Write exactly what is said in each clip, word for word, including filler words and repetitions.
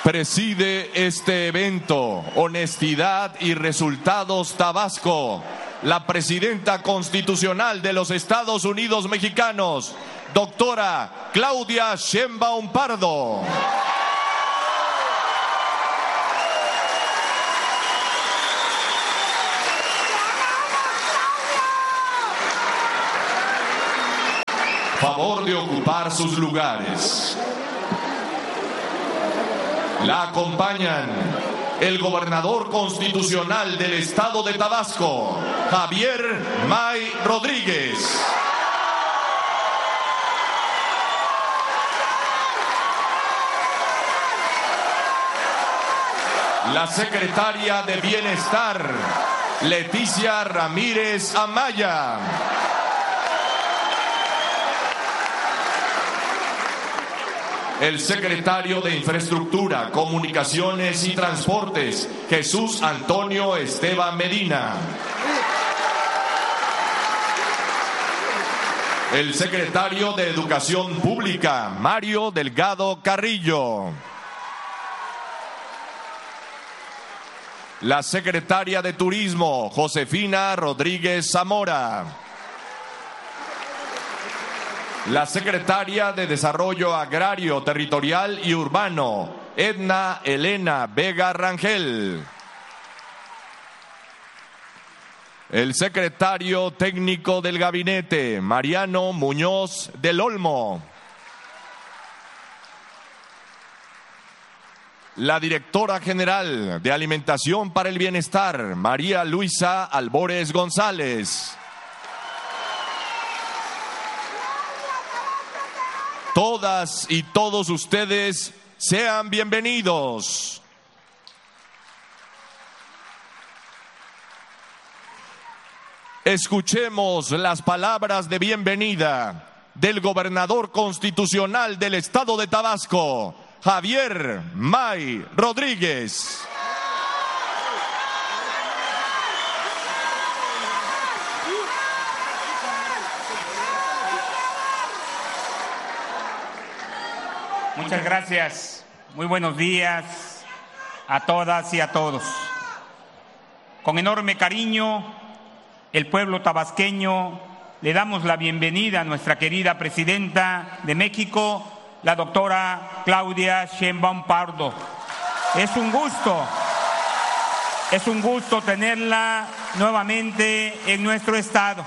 Preside este evento, Honestidad y Resultados Tabasco, la presidenta constitucional de los Estados Unidos Mexicanos, doctora Claudia Sheinbaum Pardo. Favor de ocupar sus lugares. La acompañan el gobernador constitucional del estado de Tabasco, Javier May Rodríguez. La secretaria de Bienestar, Leticia Ramírez Amaya. El secretario de Infraestructura, Comunicaciones y Transportes, Jesús Antonio Esteban Medina. El secretario de Educación Pública, Mario Delgado Carrillo. La secretaria de Turismo, Josefina Rodríguez Zamora. La secretaria de Desarrollo Agrario, Territorial y Urbano, Edna Elena Vega Rangel. El secretario técnico del gabinete, Mariano Muñoz del Olmo. La directora general de Alimentación para el Bienestar, María Luisa Albores González. Todas y todos ustedes sean bienvenidos. Escuchemos las palabras de bienvenida del gobernador constitucional del estado de Tabasco, Javier May Rodríguez. Muchas gracias. Muy buenos días a todas y a todos. Con enorme cariño, el pueblo tabasqueño le damos la bienvenida a nuestra querida presidenta de México, la doctora Claudia Sheinbaum Pardo. Es un gusto, es un gusto tenerla nuevamente en nuestro estado.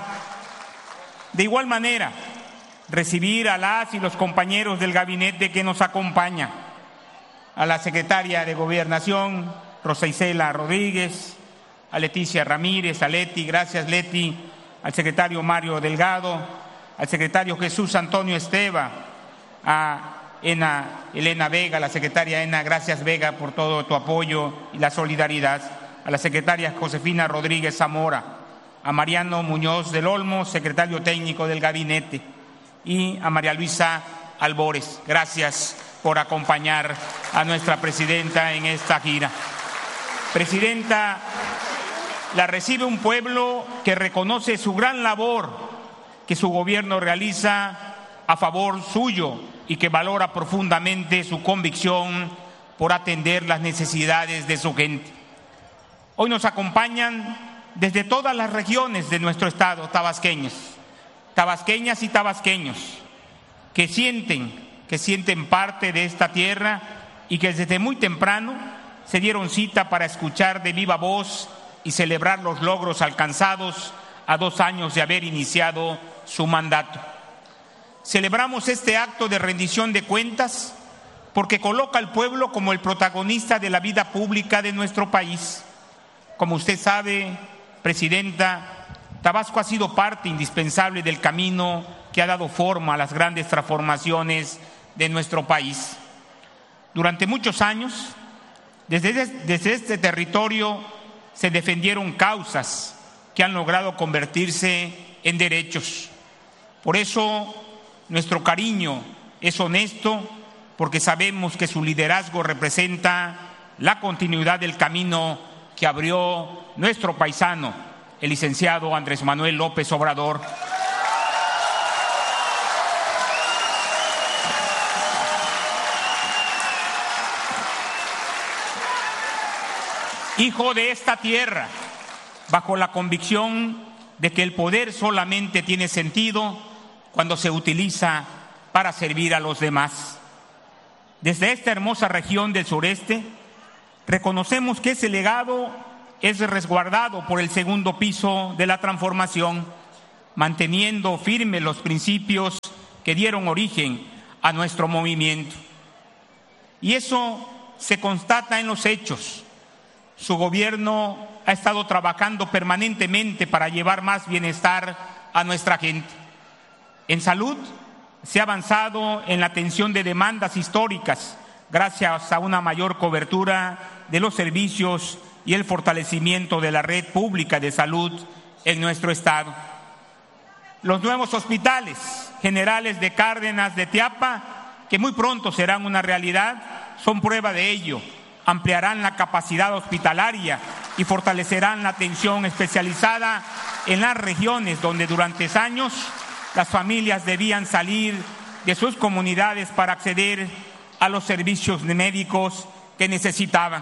De igual manera, recibir a las y los compañeros del gabinete que nos acompañan, a la secretaria de Gobernación, Rosa Isela Rodríguez, a Leticia Ramírez, a Leti, gracias Leti, al secretario Mario Delgado, al secretario Jesús Antonio Esteban, a Ena, Elena Vega, la secretaria Ena, gracias Vega por todo tu apoyo y la solidaridad, a la secretaria Josefina Rodríguez Zamora, a Mariano Muñoz del Olmo, secretario técnico del gabinete, y a María Luisa Albores. Gracias por acompañar a nuestra presidenta en esta gira. Presidenta, la recibe un pueblo que reconoce su gran labor que su gobierno realiza a favor suyo y que valora profundamente su convicción por atender las necesidades de su gente. Hoy nos acompañan desde todas las regiones de nuestro estado tabasqueños. Tabasqueñas y tabasqueños que sienten, que sienten parte de esta tierra y que desde muy temprano se dieron cita para escuchar de viva voz y celebrar los logros alcanzados a dos años de haber iniciado su mandato. Celebramos este acto de rendición de cuentas porque coloca al pueblo como el protagonista de la vida pública de nuestro país. Como usted sabe, presidenta, Tabasco ha sido parte indispensable del camino que ha dado forma a las grandes transformaciones de nuestro país. Durante muchos años, desde, desde este territorio se defendieron causas que han logrado convertirse en derechos. Por eso, nuestro cariño es honesto, porque sabemos que su liderazgo representa la continuidad del camino que abrió nuestro paisano, el licenciado Andrés Manuel López Obrador. hijo de esta tierra, bajo la convicción de que el poder solamente tiene sentido cuando se utiliza para servir a los demás. Desde esta hermosa región del sureste, reconocemos que ese legado es resguardado por el segundo piso de la transformación, manteniendo firmes los principios que dieron origen a nuestro movimiento. Y eso se constata en los hechos. Su gobierno ha estado trabajando permanentemente para llevar más bienestar a nuestra gente. En salud, se ha avanzado en la atención de demandas históricas gracias a una mayor cobertura de los servicios y el fortalecimiento de la red pública de salud en nuestro estado. Los nuevos hospitales generales de Cárdenas de Teapa, que muy pronto serán una realidad, son prueba de ello. Ampliarán la capacidad hospitalaria y fortalecerán la atención especializada en las regiones donde durante años las familias debían salir de sus comunidades para acceder a los servicios médicos que necesitaban.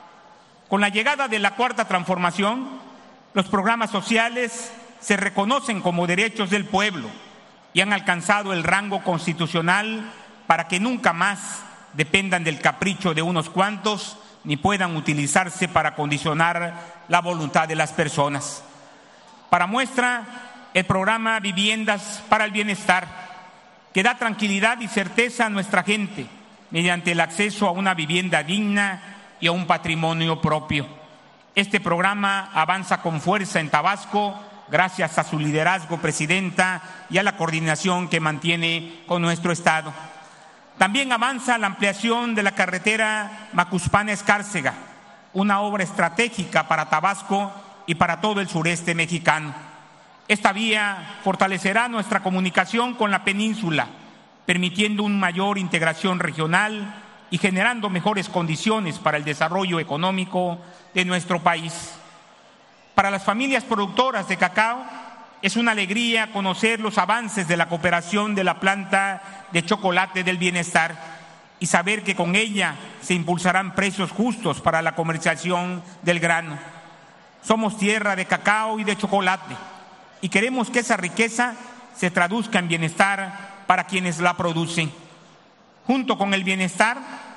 Con la llegada de la Cuarta Transformación, los programas sociales se reconocen como derechos del pueblo y han alcanzado el rango constitucional para que nunca más dependan del capricho de unos cuantos ni puedan utilizarse para condicionar la voluntad de las personas. Para muestra, el programa Viviendas para el Bienestar, que da tranquilidad y certeza a nuestra gente mediante el acceso a una vivienda digna y a un patrimonio propio. Este programa avanza con fuerza en Tabasco gracias a su liderazgo, presidenta, y a la coordinación que mantiene con nuestro estado. También avanza la ampliación de la carretera Macuspana-Escárcega, una obra estratégica para Tabasco y para todo el sureste mexicano. Esta vía fortalecerá nuestra comunicación con la península, permitiendo una mayor integración regional y generando mejores condiciones para el desarrollo económico de nuestro país. Para las familias productoras de cacao, es una alegría conocer los avances de la cooperación de la planta de chocolate del bienestar y saber que con ella se impulsarán precios justos para la comercialización del grano. Somos tierra de cacao y de chocolate y queremos que esa riqueza se traduzca en bienestar para quienes la producen. Junto con el bienestar,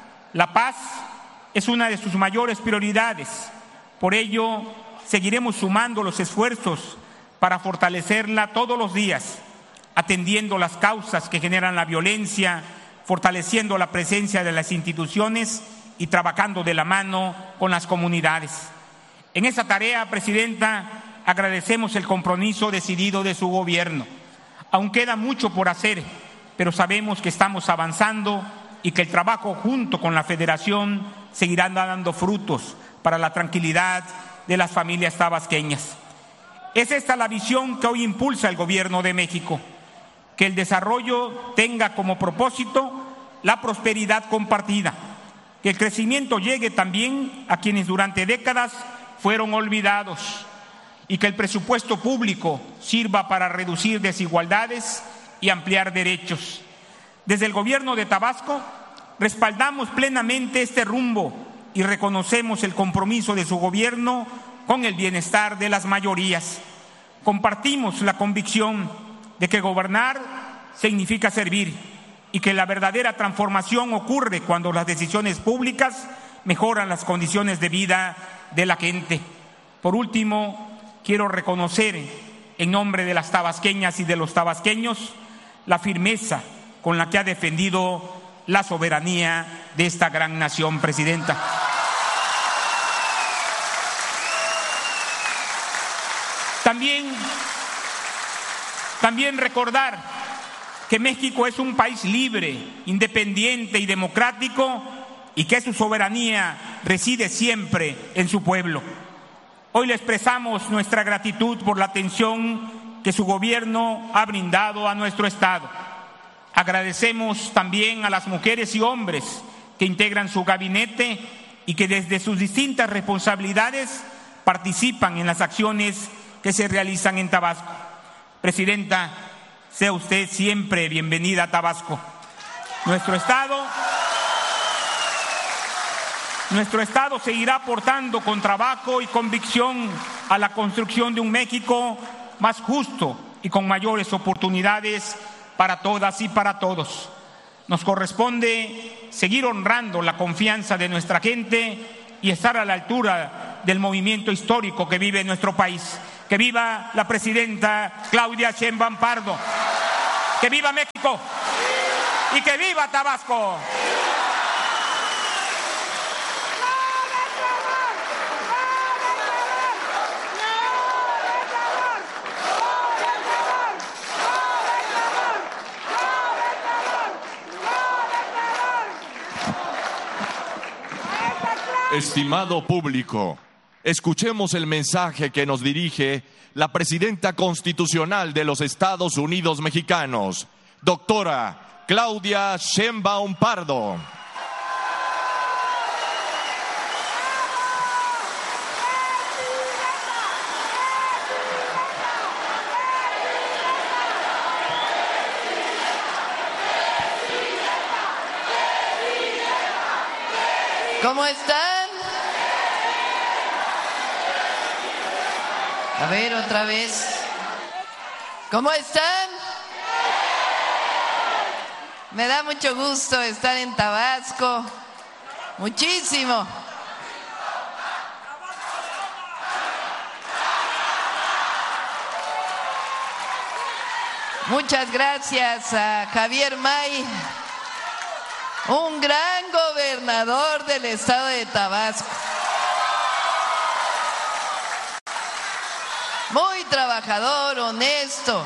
la paz es una de sus mayores prioridades. Por ello, seguiremos sumando los esfuerzos para fortalecerla todos los días, atendiendo las causas que generan la violencia, fortaleciendo la presencia de las instituciones y trabajando de la mano con las comunidades. En esa tarea, presidenta, agradecemos el compromiso decidido de su gobierno. Aún queda mucho por hacer, pero sabemos que estamos avanzando y que el trabajo junto con la Federación seguirá dando frutos para la tranquilidad de las familias tabasqueñas. Es esta la visión que hoy impulsa el Gobierno de México, que el desarrollo tenga como propósito la prosperidad compartida, que el crecimiento llegue también a quienes durante décadas fueron olvidados y que el presupuesto público sirva para reducir desigualdades y ampliar derechos. Desde el Gobierno de Tabasco respaldamos plenamente este rumbo y reconocemos el compromiso de su gobierno con el bienestar de las mayorías. Compartimos la convicción de que gobernar significa servir y que la verdadera transformación ocurre cuando las decisiones públicas mejoran las condiciones de vida de la gente. Por último, quiero reconocer en nombre de las tabasqueñas y de los tabasqueños la firmeza con la que ha defendido la soberanía de esta gran nación, presidenta. También, también recordar que México es un país libre, independiente y democrático y que su soberanía reside siempre en su pueblo. Hoy le expresamos nuestra gratitud por la atención que su gobierno ha brindado a nuestro estado. Agradecemos también a las mujeres y hombres que integran su gabinete y que desde sus distintas responsabilidades participan en las acciones que se realizan en Tabasco. Presidenta, sea usted siempre bienvenida a Tabasco. Nuestro estado, Nuestro Estado seguirá aportando con trabajo y convicción a la construcción de un México más justo y con mayores oportunidades para todas y para todos. Nos corresponde seguir honrando la confianza de nuestra gente y estar a la altura del movimiento histórico que vive nuestro país. ¡Que viva la presidenta Claudia Sheinbaum Pardo! ¡Que viva México! ¡Y que viva Tabasco! Estimado público, escuchemos el mensaje que nos dirige la presidenta constitucional de los Estados Unidos mexicanos, doctora Claudia Sheinbaum Pardo. ¿Cómo están? A ver, otra vez. ¿Cómo están? Me da mucho gusto estar en Tabasco. Muchísimo. Muchas gracias a Javier May, un gran gobernador del estado de Tabasco. Muy trabajador, honesto,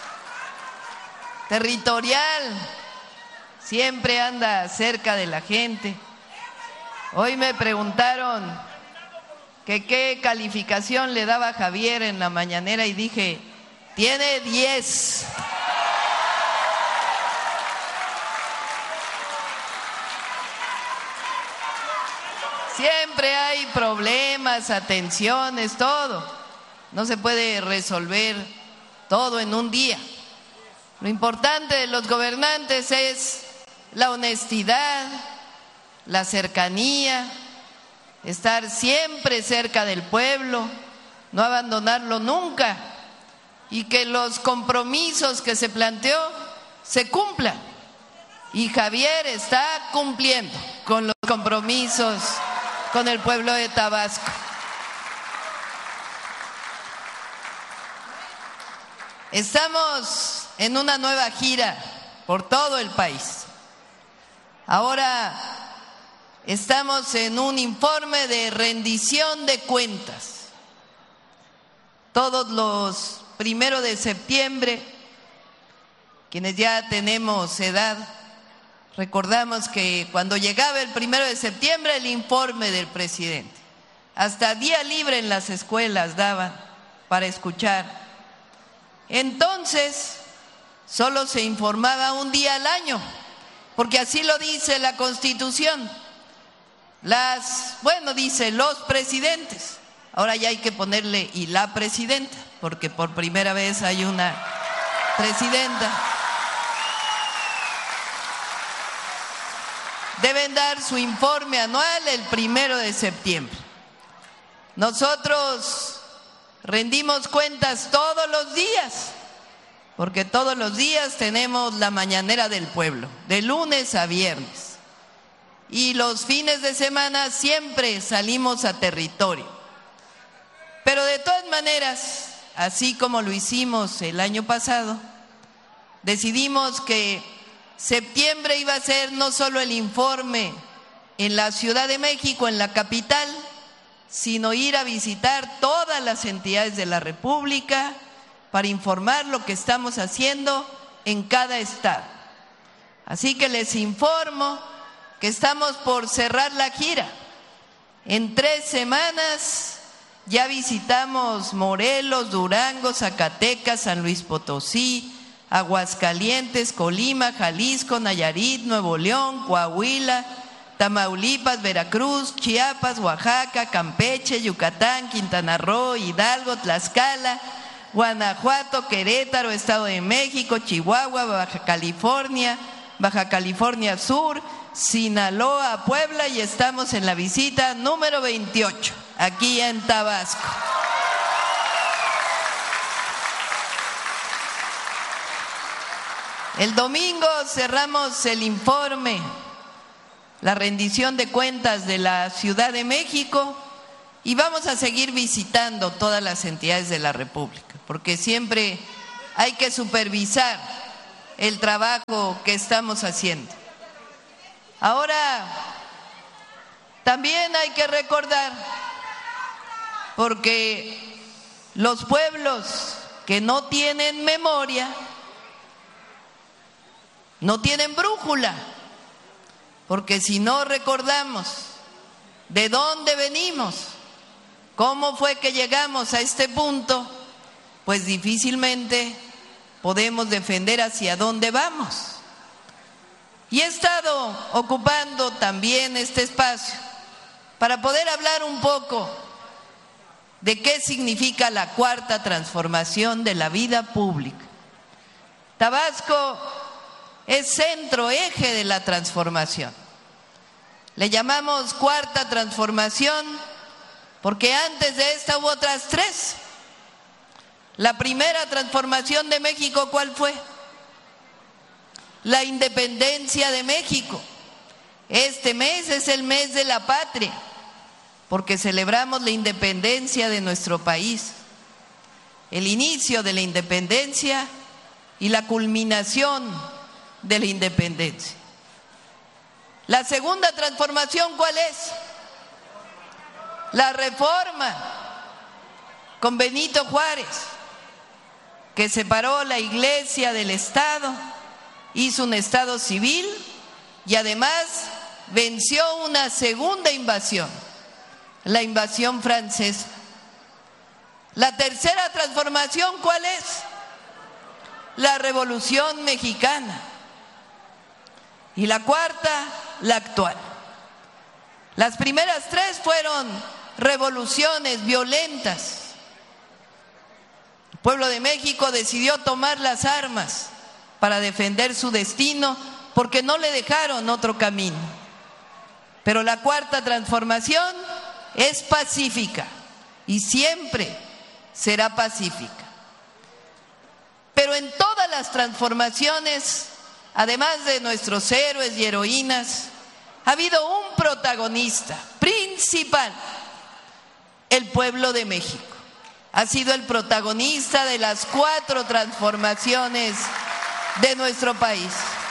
territorial, siempre anda cerca de la gente. Hoy me preguntaron que qué calificación le daba Javier en la mañanera y dije, tiene diez. Siempre hay problemas, atenciones, todo. No se puede resolver todo en un día. Lo importante de los gobernantes es la honestidad, la cercanía, estar siempre cerca del pueblo, no abandonarlo nunca y que los compromisos que se planteó se cumplan. Y Javier está cumpliendo con los compromisos con el pueblo de Tabasco. Estamos en una nueva gira por todo el país. Ahora estamos en un informe de rendición de cuentas. Todos los primeros de septiembre, quienes ya tenemos edad, recordamos que cuando llegaba el primero de septiembre el informe del presidente, hasta día libre en las escuelas daban para escuchar. Entonces, solo se informaba un día al año, porque así lo dice la Constitución. Las, bueno, dice los presidentes. Ahora ya hay que ponerle y la presidenta, porque por primera vez hay una presidenta. Deben dar su informe anual el primero de septiembre. Nosotros rendimos cuentas todos los días, porque todos los días tenemos la mañanera del pueblo, de lunes a viernes. Y los fines de semana siempre salimos a territorio. Pero de todas maneras, así como lo hicimos el año pasado, decidimos que septiembre iba a ser no solo el informe en la Ciudad de México, en la capital, sino ir a visitar todas las entidades de la República para informar lo que estamos haciendo en cada estado. Así que les informo que estamos por cerrar la gira. En tres semanas ya visitamos Morelos, Durango, Zacatecas, San Luis Potosí, Aguascalientes, Colima, Jalisco, Nayarit, Nuevo León, Coahuila, Tamaulipas, Veracruz, Chiapas, Oaxaca, Campeche, Yucatán, Quintana Roo, Hidalgo, Tlaxcala, Guanajuato, Querétaro, Estado de México, Chihuahua, Baja California, Baja California Sur, Sinaloa, Puebla, y estamos en la visita número veintiocho, aquí en Tabasco. El domingo cerramos el informe, la rendición de cuentas de la Ciudad de México, y vamos a seguir visitando todas las entidades de la República, porque siempre hay que supervisar el trabajo que estamos haciendo. Ahora, también hay que recordar, porque los pueblos que no tienen memoria, no tienen brújula, porque si no recordamos de dónde venimos, cómo fue que llegamos a este punto, pues difícilmente podemos defender hacia dónde vamos. Y he estado ocupando también este espacio para poder hablar un poco de qué significa la cuarta transformación de la vida pública. Tabasco es centro, eje de la transformación. Le llamamos cuarta transformación porque antes de esta hubo otras tres. La primera transformación de México, ¿cuál fue? La independencia de México. Este mes es el mes de la patria, porque celebramos la independencia de nuestro país, el inicio de la independencia y la culminación de la independencia. La segunda transformación, ¿cuál es? La reforma con Benito Juárez, que separó la iglesia del Estado, hizo un Estado civil y además venció una segunda invasión, la invasión francesa. La tercera transformación, ¿cuál es? La Revolución Mexicana. Y la cuarta, la actual. Las primeras tres fueron revoluciones violentas. El pueblo de México decidió tomar las armas para defender su destino porque no le dejaron otro camino. Pero la cuarta transformación es pacífica y siempre será pacífica. Pero en todas las transformaciones, además de nuestros héroes y heroínas, ha habido un protagonista principal, el pueblo de México. Ha sido el protagonista de las cuatro transformaciones de nuestro país.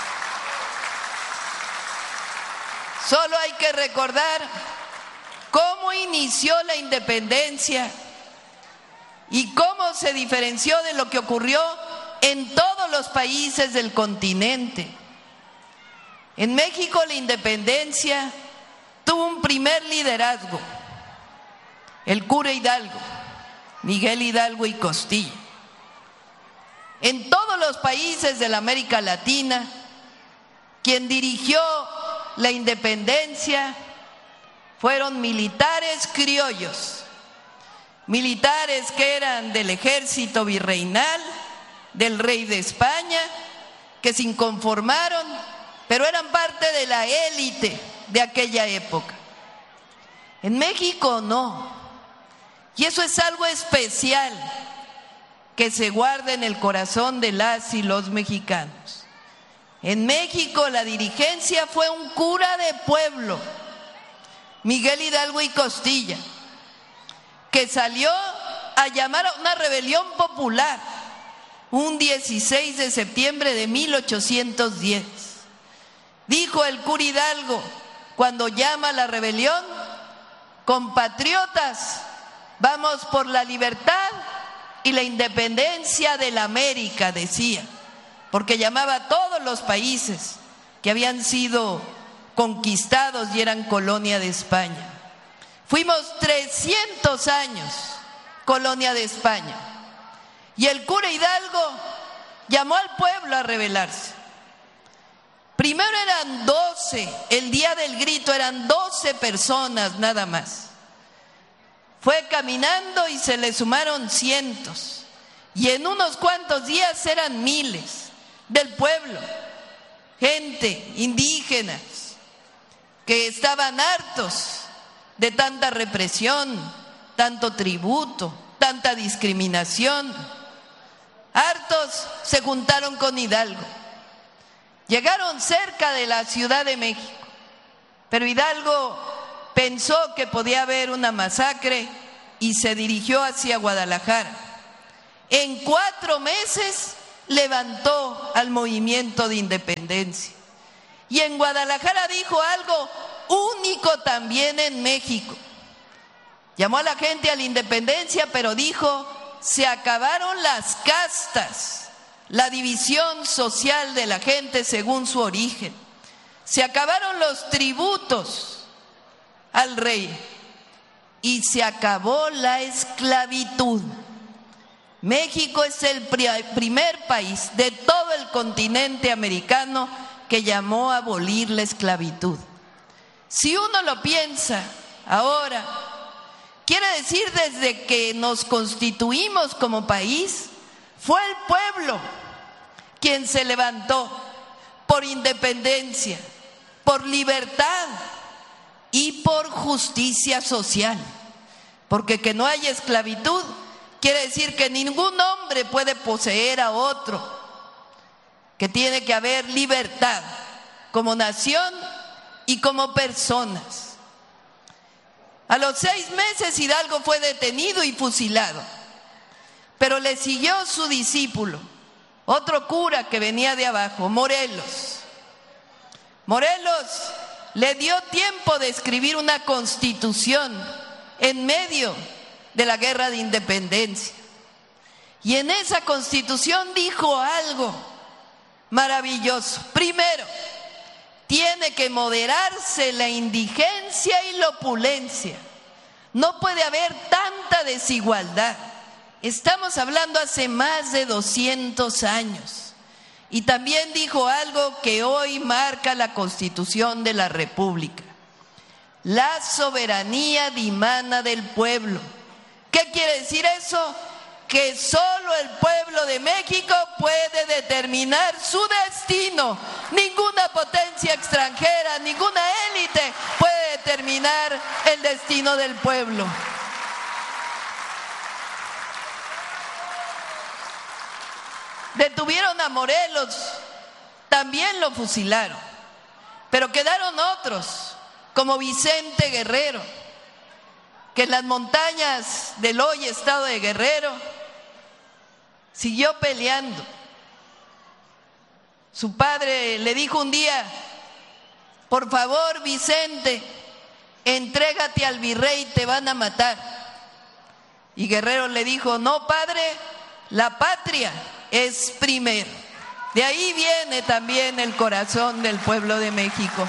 Solo hay que recordar cómo inició la independencia y cómo se diferenció de lo que ocurrió en todos los países del continente. En México la independencia tuvo un primer liderazgo, el cura Hidalgo, Miguel Hidalgo y Costilla. En todos los países de la América Latina, quien dirigió la independencia fueron militares criollos, militares que eran del ejército virreinal, del rey de España, que se inconformaron, pero eran parte de la élite de aquella época. En México no, y eso es algo especial que se guarda en el corazón de las y los mexicanos. En México la dirigencia fue un cura de pueblo, Miguel Hidalgo y Costilla, que salió a llamar a una rebelión popular un dieciséis de septiembre de mil ochocientos diez. Dijo el cura Hidalgo, cuando llama a la rebelión: compatriotas, vamos por la libertad y la independencia de la América, decía, porque llamaba a todos los países que habían sido conquistados y eran colonia de España. Fuimos trescientos años colonia de España, y el cura Hidalgo llamó al pueblo a rebelarse. Primero eran doce, el día del grito eran doce personas nada más. Fue caminando y se le sumaron cientos, y en unos cuantos días eran miles del pueblo, gente, indígenas, que estaban hartos de tanta represión, tanto tributo, tanta discriminación. Hartos se juntaron con Hidalgo. Llegaron cerca de la Ciudad de México, pero Hidalgo pensó que podía haber una masacre y se dirigió hacia Guadalajara. En cuatro meses levantó al movimiento de independencia. Y en Guadalajara dijo algo único también en México. Llamó a la gente a la independencia, pero dijo: se acabaron las castas, la división social de la gente según su origen. Se acabaron los tributos al rey y se acabó la esclavitud. México es el primer país de todo el continente americano que llamó a abolir la esclavitud. Si uno lo piensa ahora, quiere decir desde que nos constituimos como país, fue el pueblo quien se levantó por independencia, por libertad y por justicia social. Porque que no haya esclavitud quiere decir que ningún hombre puede poseer a otro, que tiene que haber libertad como nación y como personas. A los seis meses Hidalgo fue detenido y fusilado, pero le siguió su discípulo, otro cura que venía de abajo, Morelos. Morelos le dio tiempo de escribir una constitución en medio de la guerra de independencia. Y en esa constitución dijo algo maravilloso. Primero, tiene que moderarse la indigencia y la opulencia. No puede haber tanta desigualdad. Estamos hablando hace más de doscientos años. Y también dijo algo que hoy marca la Constitución de la República: la soberanía dimana del pueblo. ¿Qué quiere decir eso? Que solo el pueblo de México puede determinar su destino. Ninguna potencia extranjera, ninguna élite puede determinar el destino del pueblo. Detuvieron a Morelos, también lo fusilaron, pero quedaron otros, como Vicente Guerrero, que en las montañas del hoy estado de Guerrero siguió peleando. Su padre le dijo un día: por favor, Vicente, entrégate al virrey, te van a matar. Y Guerrero le dijo: no, padre, la patria es primero. De ahí viene también el corazón del pueblo de México.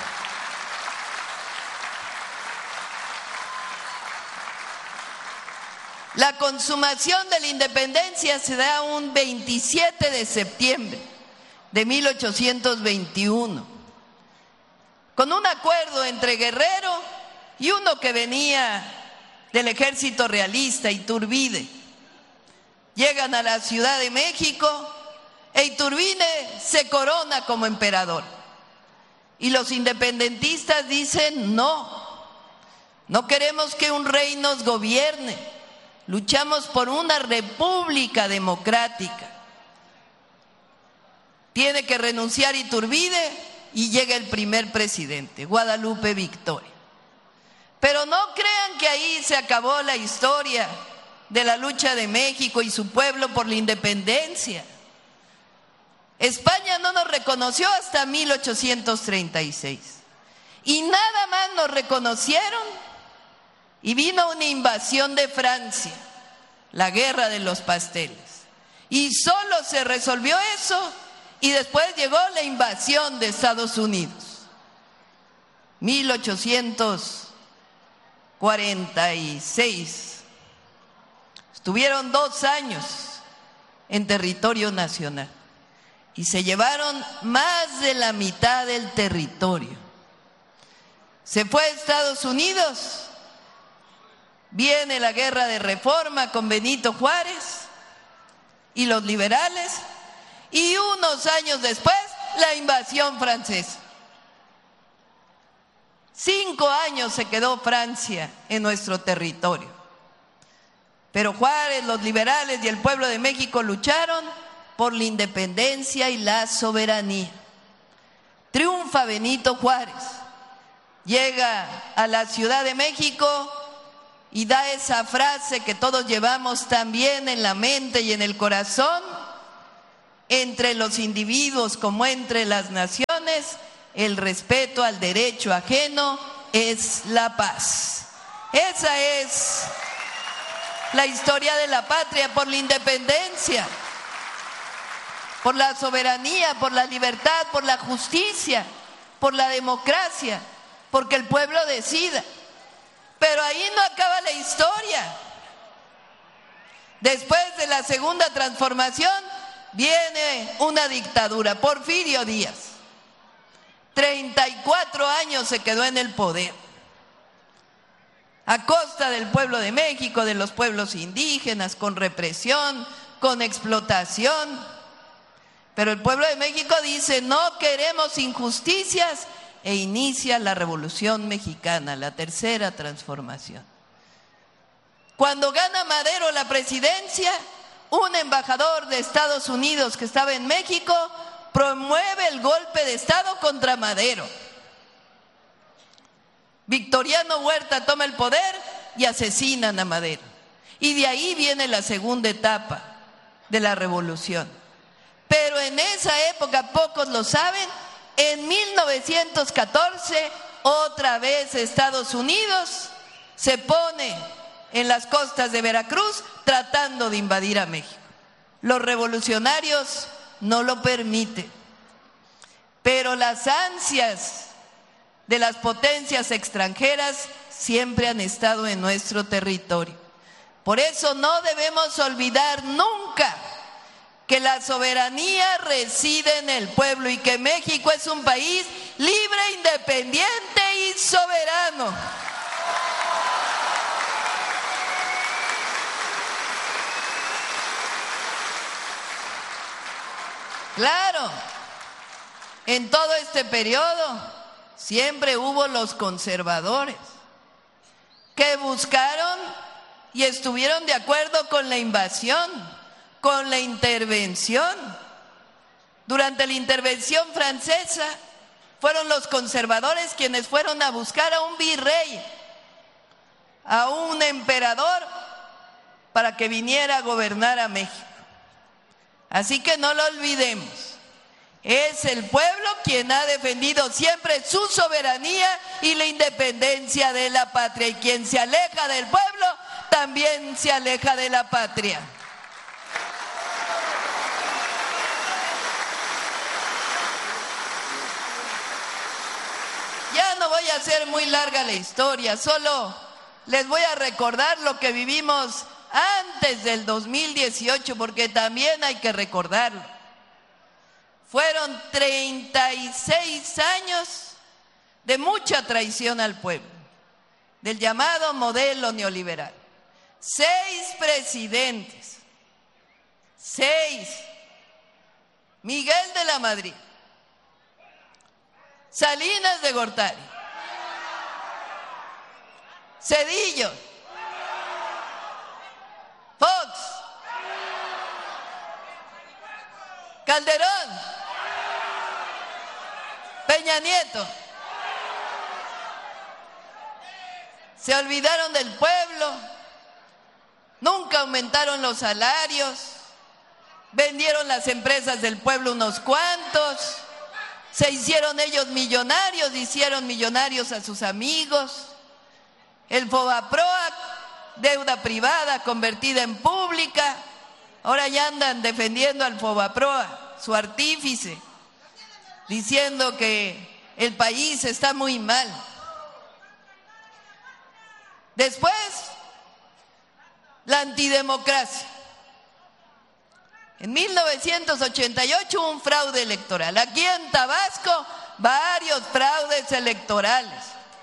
La consumación de la independencia se da un veintisiete de septiembre de mil ochocientos veintiuno, con un acuerdo entre Guerrero y uno que venía del ejército realista, Iturbide. Llegan a la Ciudad de México e Iturbide se corona como emperador. Y los independentistas dicen: no, no queremos que un rey nos gobierne. Luchamos por una república democrática. Tiene que renunciar Iturbide y llega el primer presidente, Guadalupe Victoria. Pero no crean que ahí se acabó la historia de la lucha de México y su pueblo por la independencia. España no nos reconoció hasta mil ochocientos treinta y seis. Y nada más nos reconocieron. Y vino una invasión de Francia, la guerra de los pasteles. Y solo se resolvió eso y después llegó la invasión de Estados Unidos. mil ochocientos cuarenta y seis. Estuvieron dos años en territorio nacional y se llevaron más de la mitad del territorio. Se fue a Estados Unidos. Viene la guerra de reforma con Benito Juárez y los liberales, y unos años después la invasión francesa. Cinco años se quedó Francia en nuestro territorio. Pero Juárez, los liberales y el pueblo de México lucharon por la independencia y la soberanía. Triunfa Benito Juárez, llega a la Ciudad de México y da esa frase que todos llevamos también en la mente y en el corazón: entre los individuos como entre las naciones, el respeto al derecho ajeno es la paz. Esa es la historia de la patria, por la independencia, por la soberanía, por la libertad, por la justicia, por la democracia, porque el pueblo decida. Pero ahí no acaba la historia. Después de la segunda transformación viene una dictadura, Porfirio Díaz. treinta y cuatro años se quedó en el poder, a costa del pueblo de México, de los pueblos indígenas, con represión, con explotación. Pero el pueblo de México dice: no queremos injusticias, e inicia la Revolución Mexicana, la tercera transformación. Cuando gana Madero la presidencia, un embajador de Estados Unidos que estaba en México promueve el golpe de Estado contra Madero. Victoriano Huerta toma el poder y asesinan a Madero. Y de ahí viene la segunda etapa de la revolución. Pero en esa época, pocos lo saben, en mil novecientos catorce, otra vez Estados Unidos se pone en las costas de Veracruz tratando de invadir a México. Los revolucionarios no lo permite. Pero las ansias de las potencias extranjeras siempre han estado en nuestro territorio. Por eso no debemos olvidar nunca que la soberanía reside en el pueblo y que México es un país libre, independiente y soberano. Claro, en todo este periodo siempre hubo los conservadores que buscaron y estuvieron de acuerdo con la invasión, con la intervención. Durante la intervención francesa fueron los conservadores quienes fueron a buscar a un virrey, a un emperador, para que viniera a gobernar a México. Así que no lo olvidemos, es el pueblo quien ha defendido siempre su soberanía y la independencia de la patria, y quien se aleja del pueblo también se aleja de la patria. Ya no voy a hacer muy larga la historia, solo les voy a recordar lo que vivimos antes del dos mil dieciocho, porque también hay que recordarlo. Fueron treinta y seis años de mucha traición al pueblo, del llamado modelo neoliberal. Seis presidentes, seis. Miguel de la Madrid, Salinas de Gortari, Zedillo, Fox, Calderón, Peña Nieto. Se olvidaron del pueblo, nunca aumentaron los salarios, vendieron las empresas del pueblo unos cuantos, se hicieron ellos millonarios, hicieron millonarios a sus amigos. El Fobaproa, deuda privada convertida en pública, ahora ya andan defendiendo al Fobaproa, su artífice, diciendo que el país está muy mal. Después, la antidemocracia. En mil novecientos ochenta y ocho hubo un fraude electoral. Aquí en Tabasco, varios fraudes electorales.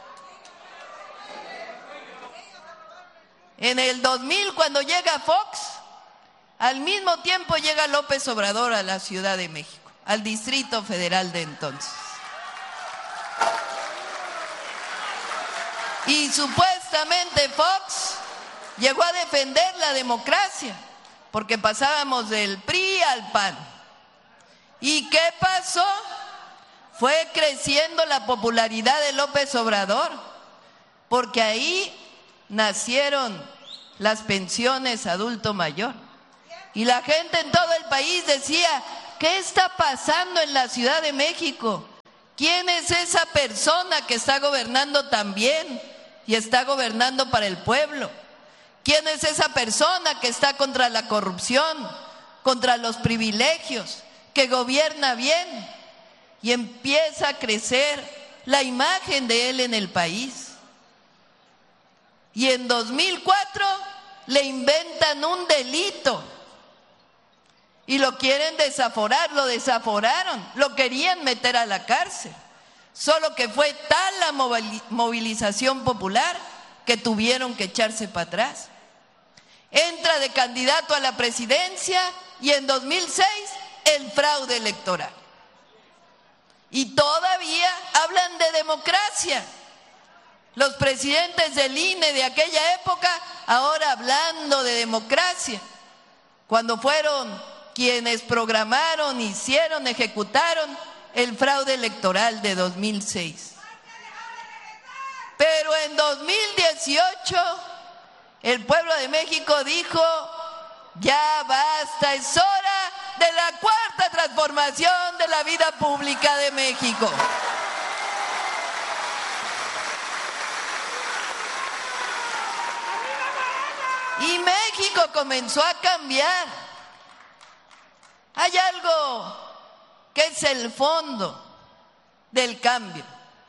En el dos mil, cuando llega Fox, al mismo tiempo llega López Obrador a la Ciudad de México, al Distrito Federal de entonces. Y supuestamente Fox llegó a defender la democracia, porque pasábamos del P R I al P A N. ¿Y qué pasó? Fue creciendo la popularidad de López Obrador, porque ahí nacieron las pensiones adulto mayor. Y la gente en todo el país decía, ¿qué está pasando en la Ciudad de México? ¿Quién es esa persona que está gobernando tan bien y está gobernando para el pueblo? ¿Quién es esa persona que está contra la corrupción, contra los privilegios, que gobierna bien? Y empieza a crecer la imagen de él en el país. Y en dos mil cuatro le inventan un delito y lo quieren desaforar, lo desaforaron, lo querían meter a la cárcel. Solo que fue tal la movilización popular que tuvieron que echarse para atrás. Entra de candidato a la presidencia y en dos mil seis el fraude electoral. Y todavía hablan de democracia. Los presidentes del I N E de aquella época ahora hablando de democracia, cuando fueron quienes programaron, hicieron, ejecutaron el fraude electoral de dos mil seis. Pero en dos mil dieciocho el pueblo de México dijo, ya basta, es hora de la cuarta transformación de la vida pública de México. Y México comenzó a cambiar. Hay algo que es el fondo del cambio.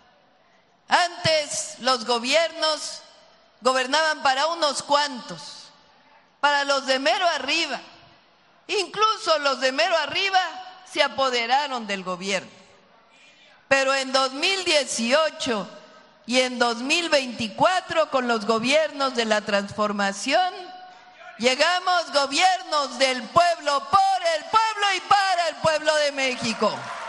Antes los gobiernos gobernaban para unos cuantos, para los de mero arriba. Incluso los de mero arriba se apoderaron del gobierno. Pero en dos mil dieciocho y en dos mil veinticuatro, con los gobiernos de la transformación, llegamos gobiernos del pueblo, por el pueblo y para el pueblo de México.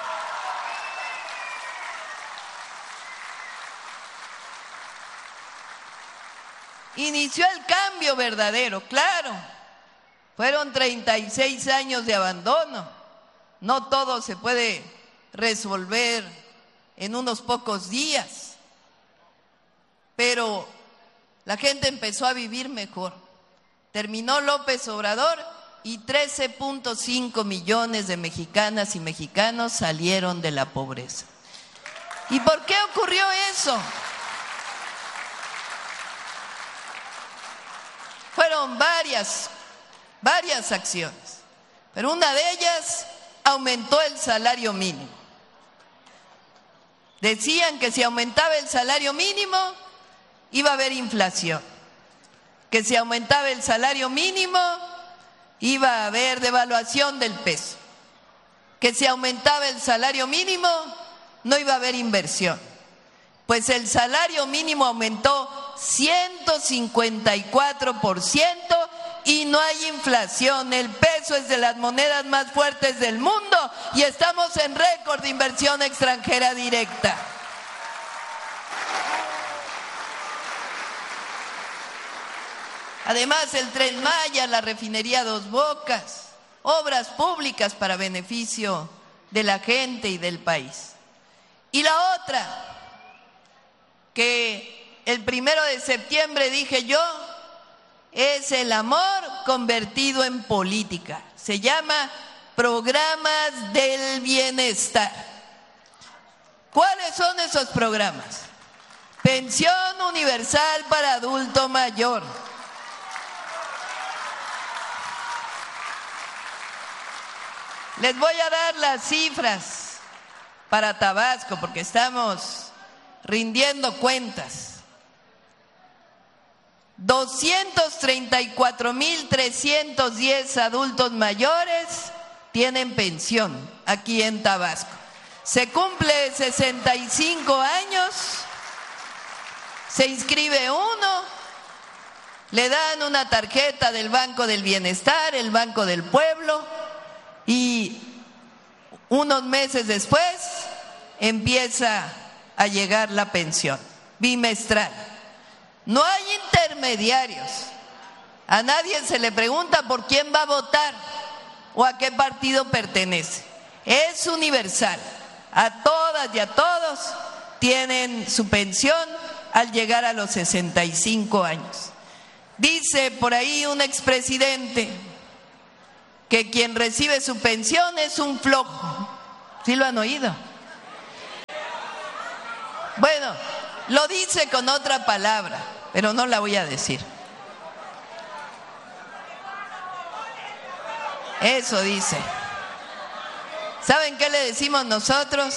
Inició el cambio verdadero, claro. Fueron treinta y seis años de abandono. No todo se puede resolver en unos pocos días. Pero la gente empezó a vivir mejor. Terminó López Obrador y trece punto cinco millones de mexicanas y mexicanos salieron de la pobreza. ¿Y por qué ocurrió eso? Fueron varias, varias acciones, pero una de ellas aumentó el salario mínimo. Decían que si aumentaba el salario mínimo iba a haber inflación, que si aumentaba el salario mínimo iba a haber devaluación del peso, que si aumentaba el salario mínimo no iba a haber inversión. Pues el salario mínimo aumentó ciento cincuenta y cuatro por ciento y no hay inflación. El peso es de las monedas más fuertes del mundo y estamos en récord de inversión extranjera directa. Además, el Tren Maya, la refinería Dos Bocas, obras públicas para beneficio de la gente y del país. Y la otra, que el primero de septiembre dije yo, es el amor convertido en política. Se llama Programas del Bienestar. ¿Cuáles son esos programas? Pensión universal para adulto mayor. Les voy a dar las cifras para Tabasco porque estamos rindiendo cuentas. doscientos treinta y cuatro mil trescientos diez adultos mayores tienen pensión aquí en Tabasco. Se cumple sesenta y cinco años, se inscribe uno, le dan una tarjeta del Banco del Bienestar, el Banco del Pueblo, y unos meses después empieza a llegar la pensión bimestral. No hay intermediarios. A nadie se le pregunta por quién va a votar o a qué partido pertenece. Es universal. A todas y a todos tienen su pensión al llegar a los sesenta y cinco años. Dice por ahí un expresidente que quien recibe su pensión es un flojo. ¿Sí lo han oído? Bueno, lo dice con otra palabra, pero no la voy a decir. Eso dice. ¿Saben qué le decimos nosotros?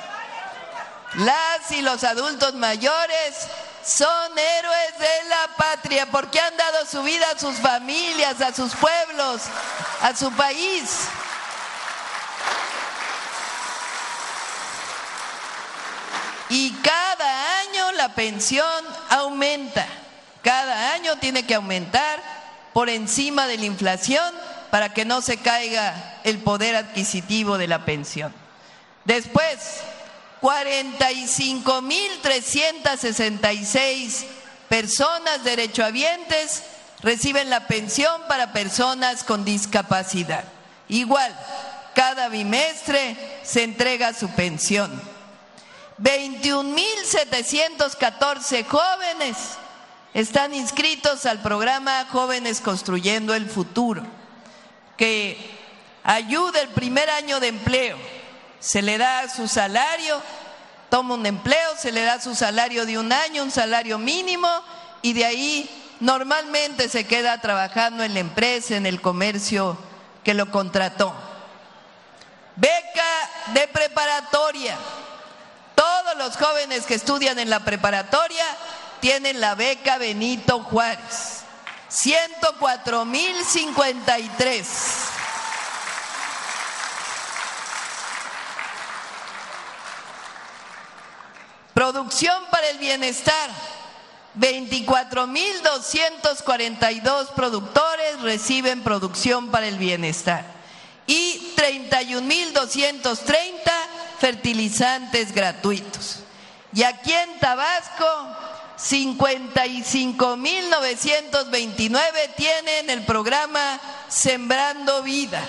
Las y los adultos mayores son héroes de la patria porque han dado su vida a sus familias, a sus pueblos, a su país. Y cada año la pensión aumenta. Cada año tiene que aumentar por encima de la inflación para que no se caiga el poder adquisitivo de la pensión. Después, cuarenta y cinco mil trescientas sesenta y seis personas derechohabientes reciben la pensión para personas con discapacidad. Igual, cada bimestre se entrega su pensión. veintiún mil setecientos catorce jóvenes están inscritos al programa Jóvenes Construyendo el Futuro, que ayuda el primer año de empleo. Se le da su salario, toma un empleo, se le da su salario de un año, un salario mínimo, y de ahí normalmente se queda trabajando en la empresa, en el comercio que lo contrató. Beca de preparatoria. Todos los jóvenes que estudian en la preparatoria tienen la beca Benito Juárez. ciento cuatro mil cincuenta y tres. Producción para el bienestar. veinticuatro mil doscientos cuarenta y dos productores reciben producción para el bienestar. Y treinta y un mil doscientos treinta fertilizantes gratuitos. Y aquí en Tabasco, cincuenta y cinco mil novecientos veintinueve tienen el programa Sembrando Vida.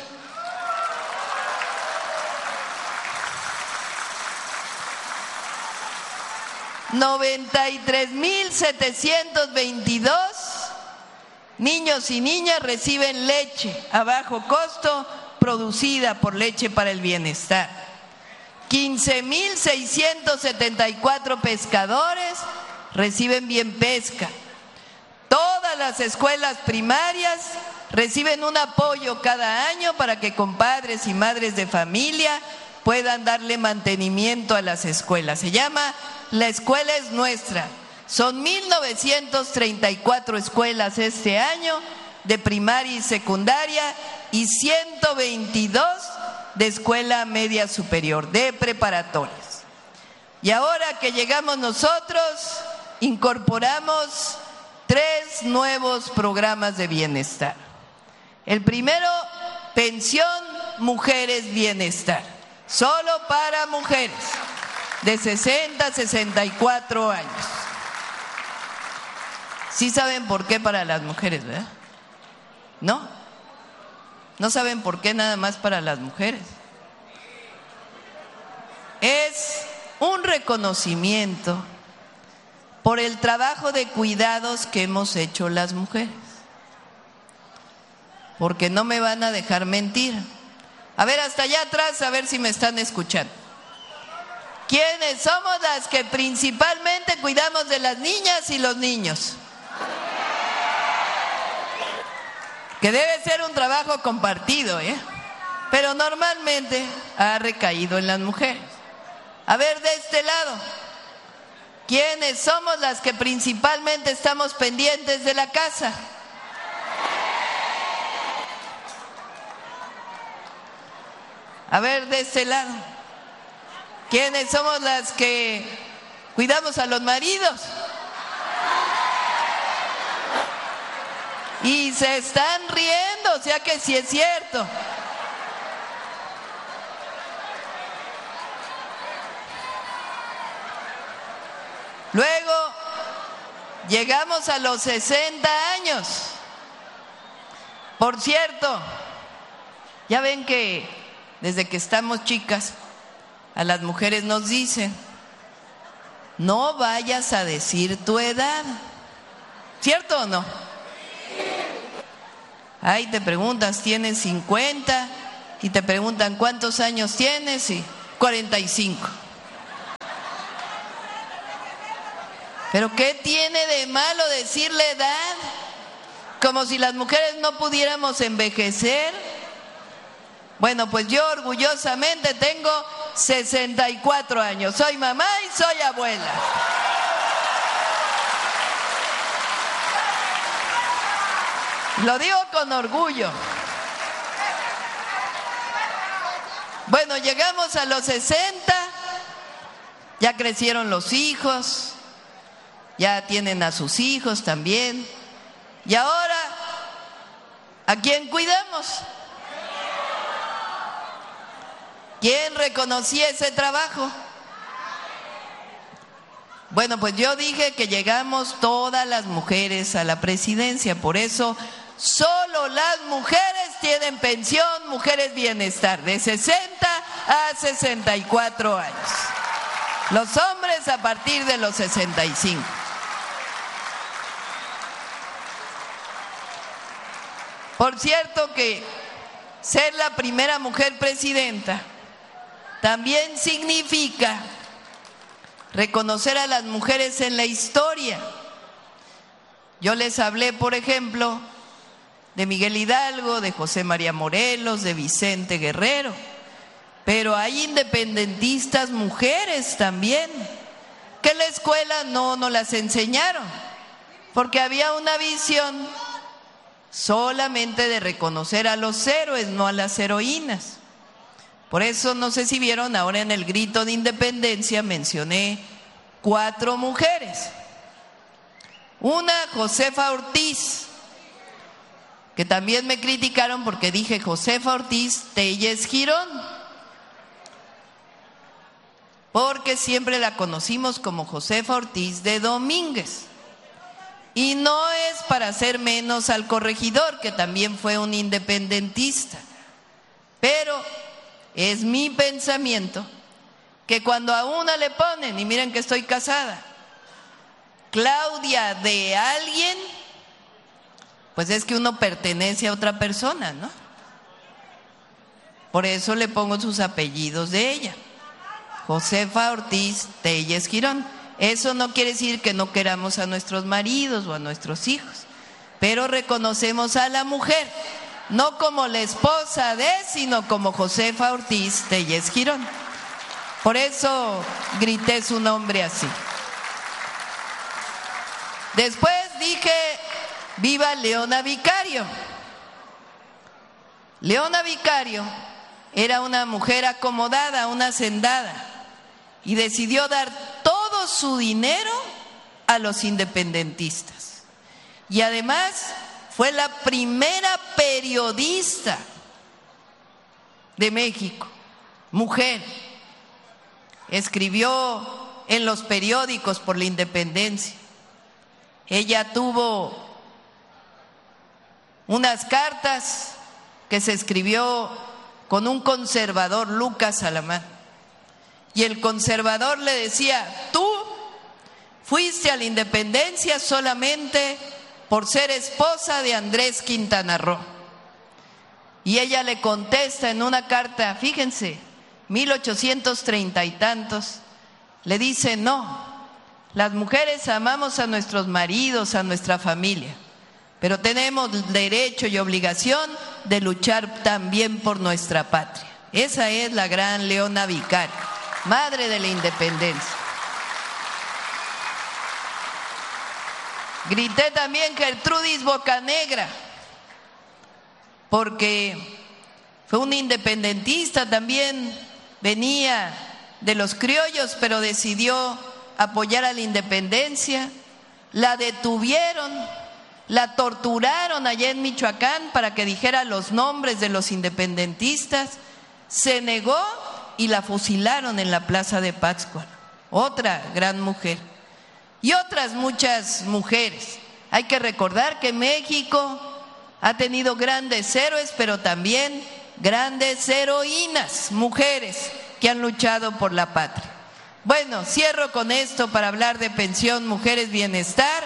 noventa y tres mil setecientos veintidós niños y niñas reciben leche a bajo costo producida por Leche para el Bienestar. quince mil seiscientos setenta y cuatro pescadores reciben Bien Pesca. Todas las escuelas primarias reciben un apoyo cada año para que compadres y madres de familia puedan darle mantenimiento a las escuelas. Se llama La Escuela es Nuestra. Son mil novecientos treinta y cuatro escuelas este año de primaria y secundaria y ciento veintidós de escuela media superior, de preparatorias. Y ahora que llegamos nosotros, incorporamos tres nuevos programas de bienestar. El primero, Pensión Mujeres Bienestar, solo para mujeres de sesenta a sesenta y cuatro años. ¿Sí saben por qué para las mujeres, verdad? ¿No? ¿No saben por qué nada más para las mujeres? Es un reconocimiento por el trabajo de cuidados que hemos hecho las mujeres. Porque no me van a dejar mentir. A ver, hasta allá atrás, a ver si me están escuchando. ¿Quiénes somos las que principalmente cuidamos de las niñas y los niños? Que debe ser un trabajo compartido, ¿eh? Pero normalmente ha recaído en las mujeres. A ver, de este lado, ¿quiénes somos las que principalmente estamos pendientes de la casa? A ver, de este lado, ¿quiénes somos las que cuidamos a los maridos? Y se están riendo, o sea que sí es cierto. Luego, llegamos a los sesenta años. Por cierto, ya ven que desde que estamos chicas, a las mujeres nos dicen, no vayas a decir tu edad. ¿Cierto o no? Ahí te preguntas, ¿tienes cincuenta? Y te preguntan, ¿cuántos años tienes? Y cuarenta y cinco. ¿Pero qué tiene de malo decirle edad? Como si las mujeres no pudiéramos envejecer. Bueno, pues yo orgullosamente tengo sesenta y cuatro años. Soy mamá y soy abuela. Lo digo con orgullo. Bueno, llegamos a los sesenta, ya crecieron los hijos, ya tienen a sus hijos también. Y ahora, ¿a quién cuidamos? ¿Quién reconocía ese trabajo? Bueno, pues yo dije que llegamos todas las mujeres a la presidencia, por eso solo las mujeres tienen pensión, mujeres bienestar, de sesenta a sesenta y cuatro años. Los hombres a partir de los sesenta y cinco. Por cierto que ser la primera mujer presidenta también significa reconocer a las mujeres en la historia. Yo les hablé, por ejemplo, de Miguel Hidalgo, de José María Morelos, de Vicente Guerrero, pero hay independentistas mujeres también, que en la escuela no nos las enseñaron, porque había una visión solamente de reconocer a los héroes, no a las heroínas. Por eso, no sé si vieron, ahora en el grito de independencia mencioné cuatro mujeres. Una, Josefa Ortiz, que también me criticaron porque dije Josefa Ortiz Telles Girón, porque siempre la conocimos como Josefa Ortiz de Domínguez. Y no es para hacer menos al corregidor, que también fue un independentista, pero es mi pensamiento que cuando a una le ponen, y miren que estoy casada, Claudia de alguien, pues es que uno pertenece a otra persona, ¿no? Por eso le pongo sus apellidos de ella, Josefa Ortiz Telles Girón. Eso no quiere decir que no queramos a nuestros maridos o a nuestros hijos, pero reconocemos a la mujer, no como la esposa de, sino como Josefa Ortiz Telles Girón. Por eso grité su nombre así. Después dije, viva Leona Vicario. Leona Vicario era una mujer acomodada, una hacendada, y decidió dar todo su dinero a los independentistas. Y además fue la primera periodista de México, mujer. Escribió en los periódicos por la independencia. Ella tuvo unas cartas que se escribió con un conservador, Lucas Alamán. Y el conservador le decía, tú fuiste a la independencia solamente por ser esposa de Andrés Quintana Roo. Y ella le contesta en una carta, fíjense, mil ochocientos treinta y tantos, le dice, no, las mujeres amamos a nuestros maridos, a nuestra familia, pero tenemos derecho y obligación de luchar también por nuestra patria. Esa es la gran Leona Vicario, madre de la independencia. Grité también Gertrudis Bocanegra, porque fue una independentista también, venía de los criollos, pero decidió apoyar a la independencia. La detuvieron, la torturaron allá en Michoacán para que dijera los nombres de los independentistas, se negó y la fusilaron en la plaza de Pátzcuaro. Otra gran mujer. y otras muchas mujeres. Hay que recordar que México ha tenido grandes héroes, pero también grandes heroínas, mujeres que han luchado por la patria. Bueno, cierro con esto para hablar de pensión Mujeres Bienestar.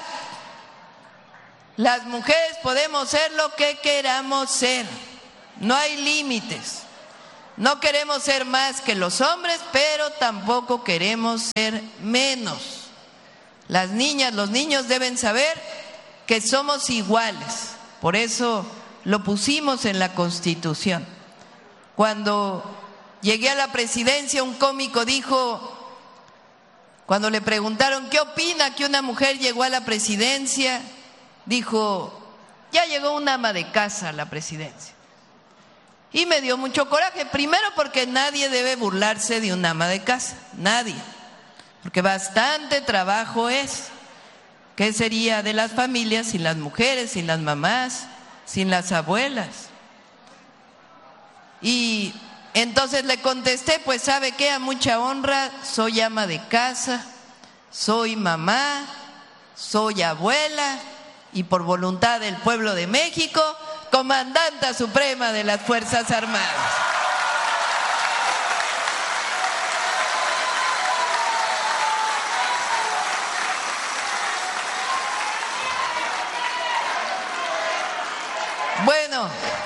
Las mujeres podemos ser lo que queramos ser, no hay límites. No queremos ser más que los hombres, pero tampoco queremos ser menos. Las niñas, los niños deben saber que somos iguales. Por eso lo pusimos en la Constitución. Cuando llegué a la presidencia, un cómico dijo, cuando le preguntaron qué opina que una mujer llegó a la presidencia, dijo, ya llegó una ama de casa a la presidencia. Y me dio mucho coraje, primero porque nadie debe burlarse de una ama de casa, nadie, porque bastante trabajo es. ¿Qué sería de las familias sin las mujeres, sin las mamás, sin las abuelas? Y entonces le contesté, pues ¿sabe qué? A mucha honra, soy ama de casa, soy mamá, soy abuela y por voluntad del pueblo de México, comandanta suprema de las Fuerzas Armadas. Bueno,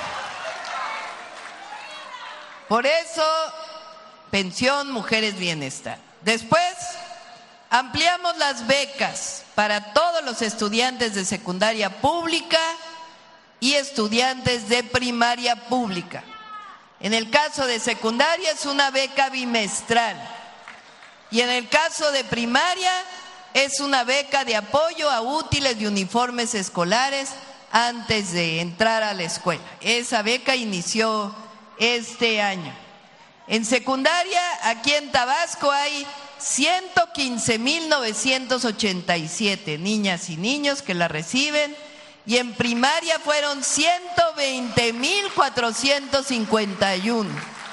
por eso, pensión Mujeres Bienestar. Después, ampliamos las becas para todos los estudiantes de secundaria pública y estudiantes de primaria pública. En el caso de secundaria es una beca bimestral y en el caso de primaria es una beca de apoyo a útiles y uniformes escolares antes de entrar a la escuela. Esa beca inició este año. En secundaria, aquí en Tabasco hay ciento quince mil novecientos ochenta y siete niñas y niños que la reciben, y en primaria fueron ciento veinte mil cuatrocientos cincuenta y uno.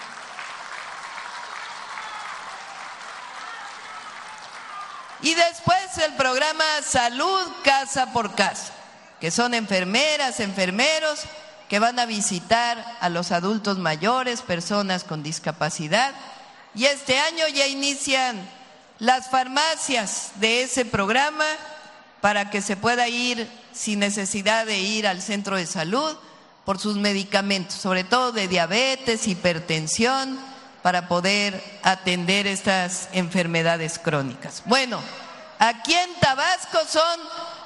Y después el programa Salud Casa por Casa, que son enfermeras, enfermeros que van a visitar a los adultos mayores, personas con discapacidad. Y este año ya inician las farmacias de ese programa para que se pueda ir sin necesidad de ir al centro de salud por sus medicamentos, sobre todo de diabetes, hipertensión, para poder atender estas enfermedades crónicas. Bueno, aquí en Tabasco son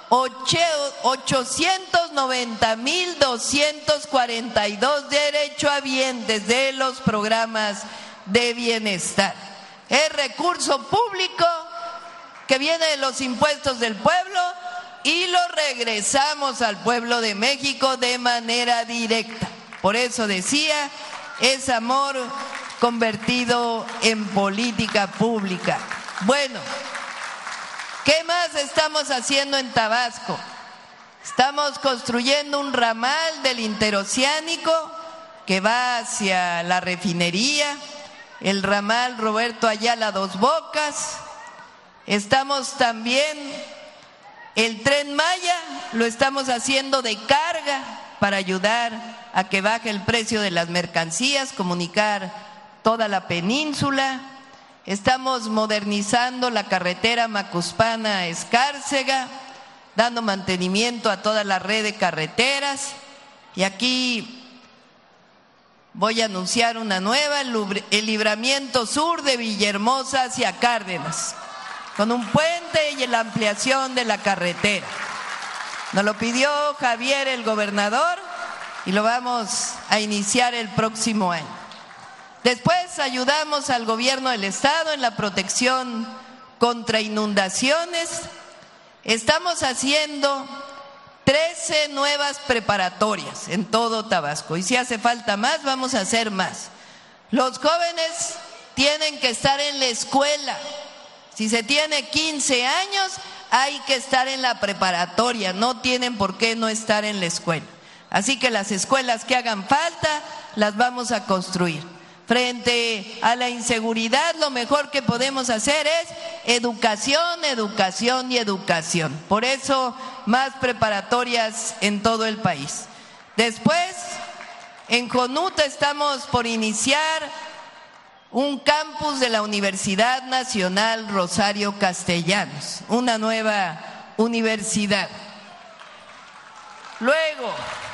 ochocientos noventa mil doscientos cuarenta y dos derechohabientes de los programas de bienestar. Es recurso público que viene de los impuestos del pueblo y lo regresamos al pueblo de México de manera directa. Por eso decía, es amor convertido en política pública. Bueno, ¿qué más estamos haciendo en Tabasco? Estamos construyendo un ramal del interoceánico que va hacia la refinería, el ramal Roberto Ayala Dos Bocas. Estamos también, el Tren Maya, lo estamos haciendo de carga para ayudar a que baje el precio de las mercancías, comunicar toda la península. Estamos modernizando la carretera Macuspana-Escárcega, dando mantenimiento a toda la red de carreteras. Y aquí voy a anunciar una nueva, el libramiento sur de Villahermosa hacia Cárdenas, con un puente y la ampliación de la carretera. Nos lo pidió Javier, el gobernador, y lo vamos a iniciar el próximo año. Después ayudamos al gobierno del estado en la protección contra inundaciones. Estamos haciendo trece nuevas preparatorias en todo Tabasco, y si hace falta más, vamos a hacer más. Los jóvenes tienen que estar en la escuela. Si se tiene quince años, hay que estar en la preparatoria, no tienen por qué no estar en la escuela. Así que las escuelas que hagan falta, las vamos a construir. Frente a la inseguridad, lo mejor que podemos hacer es educación, educación y educación. Por eso, más preparatorias en todo el país. Después, en Jonuta estamos por iniciar un campus de la Universidad Nacional Rosario Castellanos, una nueva universidad. Luego,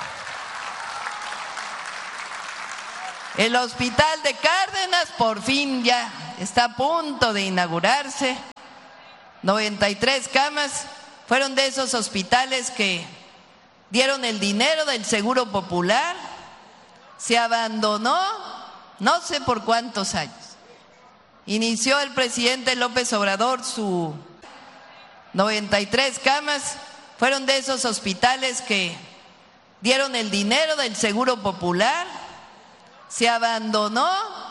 el Hospital de Cárdenas por fin ya está a punto de inaugurarse. noventa y tres camas, fueron de esos hospitales que dieron el dinero del Seguro Popular, se abandonó no sé por cuántos años. Inició el presidente López Obrador su noventa y tres camas, fueron de esos hospitales que dieron el dinero del Seguro Popular, se abandonó